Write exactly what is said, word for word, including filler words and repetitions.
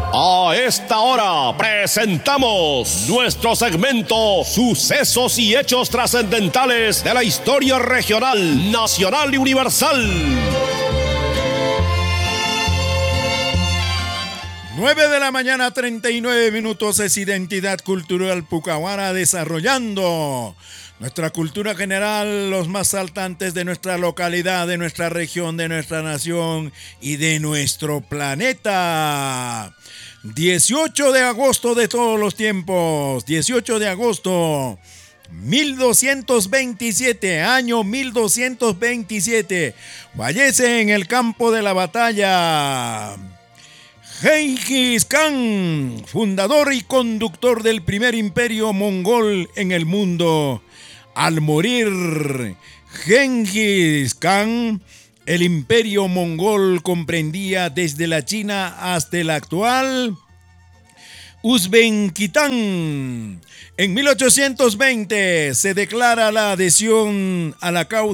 A esta hora presentamos nuestro segmento Sucesos y Hechos Trascendentales de la Historia Regional, Nacional y Universal. nueve de la mañana, treinta y nueve minutos, es Identidad Cultural Pucahuara, desarrollando nuestra cultura general, los más saltantes de nuestra localidad, de nuestra región, de nuestra nación y de nuestro planeta. dieciocho de agosto de todos los tiempos, dieciocho de agosto, mil doscientos veintisiete, año mil doscientos veintisiete, fallece en el campo de la batalla Genghis Khan, fundador y conductor del primer imperio mongol en el mundo. Al morir Genghis Khan, el imperio mongol comprendía desde la China hasta el actual Uzbekistán. En mil ochocientos veinte se declara la adhesión a la causa